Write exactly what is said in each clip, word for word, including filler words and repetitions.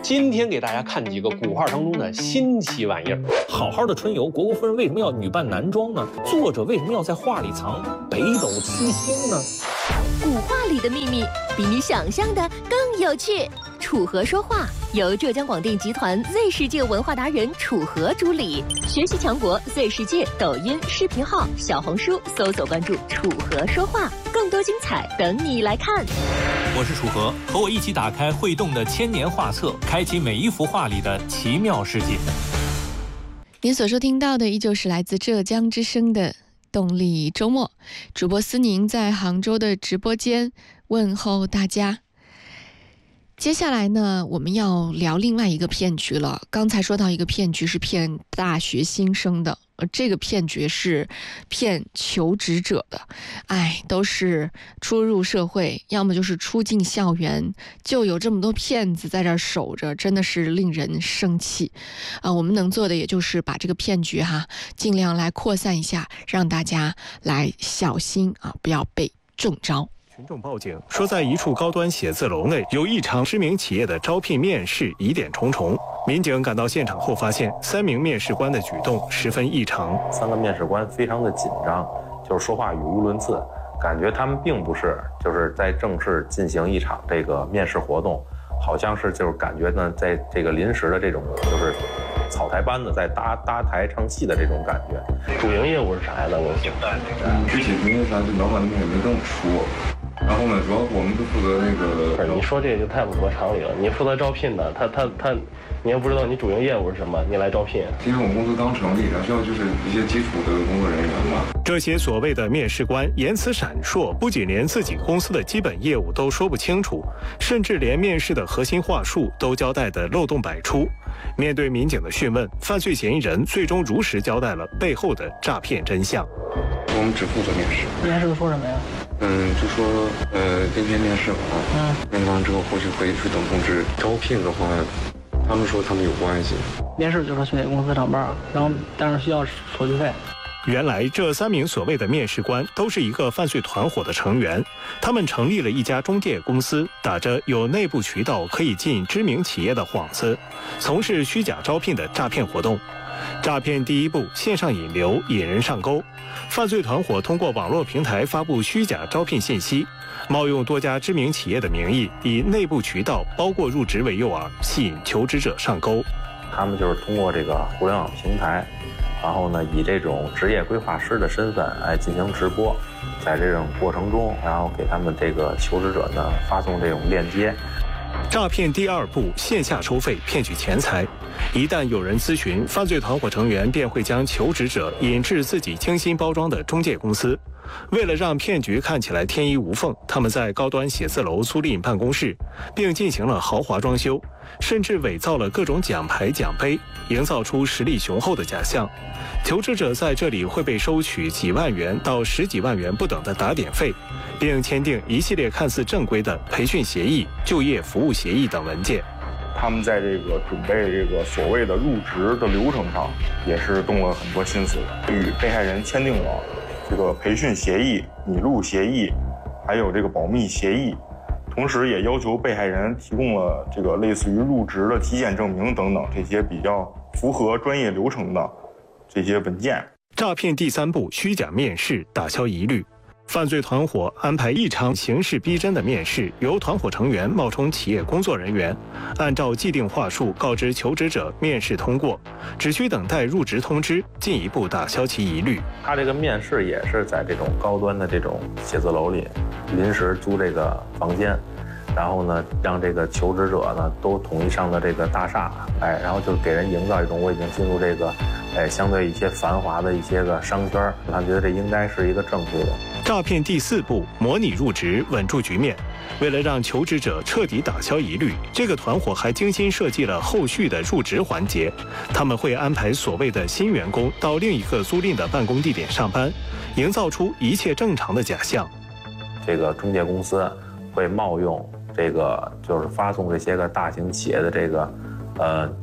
今天给大家看几个古画当中的新奇玩意儿。 好好的春游，虢国夫人为什么要女扮男装呢？作者为什么要在画里藏北斗七星呢？ 古画里的秘密比你想象的更有趣。楚河说话由浙江广电集团 Z 世界文化达人楚河主理，学习强国 Z 世界抖音视频号、小红书搜索关注楚河说话，更多精彩等你来看。 我是楚河，和我一起打开会动的千年画册，开启每一幅画里的奇妙世界。 您所收听到的依旧是来自浙江之声的动力周末，主播思宁在杭州的直播间问候大家。接下来呢，我们要聊另外一个骗局了。刚才说到一个骗局是骗大学新生的，而这个骗局是骗求职者的。哎，都是初入社会，要么就是初进校园，就有这么多骗子在这儿守着，真的是令人生气啊！我们能做的也就是把这个骗局哈，尽量来扩散一下，让大家来小心啊，不要被中招。 群众报警说，在一处高端写字楼内有一场知名企业的招聘面试疑点重重。民警赶到现场后发现，三名面试官的举动十分异常。 三个面试官非常的紧张，就是说话语无伦次，感觉他们并不是就是在正式进行一场这个面试活动，好像是就是感觉呢，在这个临时的这种就是草台班子在搭搭台唱戏的这种感觉。 主营业务是啥呀？咱们具体主营啥，这老板那边也没跟我说。然后呢，主要我们都负责那个。 不是，你说这个就太不合常理了。你负责招聘的，他他他，你又不知道你主营业务是什么，你来招聘。 因为我们公司刚成立，然后需要就是一些基础的工作人员嘛。 这些所谓的面试官言辞闪烁，不仅连自己公司的基本业务都说不清楚，甚至连面试的核心话术都交代的漏洞百出。面对民警的讯问，犯罪嫌疑人最终如实交代了背后的诈骗真相。 我们只负责面试。 面试都说什么呀？ 嗯，就说呃今天面试完，嗯，面试完之后后续会议是等通知。招聘的话，他们说他们有关系。 面试就是去公司上班，然后但是需要手续费。 原来这三名所谓的面试官都是一个犯罪团伙的成员，他们成立了一家中介公司，打着有内部渠道可以进知名企业的幌子，从事虚假招聘的诈骗活动。诈骗第一步，线上引流，引人上钩。犯罪团伙通过网络平台发布虚假招聘信息，冒用多家知名企业的名义，以内部渠道包括入职为诱饵，吸引求职者上钩。 他们就是通过这个互联网平台，然后呢，以这种职业规划师的身份来进行直播，在这种过程中，然后给他们这个求职者呢发送这种链接。 诈骗第二步，线下收费骗取钱财。一旦有人咨询，犯罪团伙成员便会将求职者引至自己精心包装的中介公司。为了让骗局看起来天衣无缝，他们在高端写字楼租赁办公室，并进行了豪华装修，甚至伪造了各种奖牌奖杯，营造出实力雄厚的假象。求职者在这里会被收取几万元到十几万元不等的打点费，并签订一系列看似正规的培训协议、就业服务协议等文件。 他们在这个准备这个所谓的入职的流程上，也是动了很多心思，与被害人签订了这个培训协议、拟录协议，还有这个保密协议，同时也要求被害人提供了这个类似于入职的体检证明等等这些比较符合专业流程的这些文件。 诈骗第三步，虚假面试，打消疑虑。犯罪团伙安排一场形势逼真的面试，由团伙成员冒充企业工作人员，按照既定话术告知求职者面试通过，只需等待入职通知，进一步打消其疑虑。 他这个面试也是在这种高端的这种写字楼里临时租这个房间，然后呢，让这个求职者呢都统一上的这个大厦，哎，然后就给人营造一种我已经进入这个，哎，相对一些繁华的一些个商圈，他觉得这应该是一个正确的。 诈骗第四步，模拟入职，稳住局面。为了让求职者彻底打消疑虑，这个团伙还精心设计了后续的入职环节。他们会安排所谓的新员工到另一个租赁的办公地点上班，营造出一切正常的假象。 这个中介公司会冒用这个，就是发送这些个大型企业的这个，呃，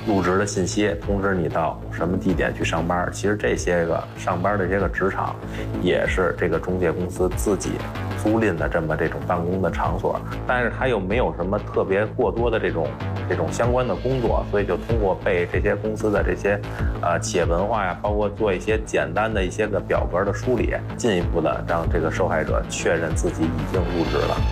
入职的信息，通知你到什么地点去上班。其实这些个上班的这个职场，也是这个中介公司自己租赁的这么这种办公的场所，但是它又没有什么特别过多的这种这种相关的工作，所以就通过背这些公司的这些呃企业文化呀，包括做一些简单的一些个表格的梳理，进一步的让这个受害者确认自己已经入职了。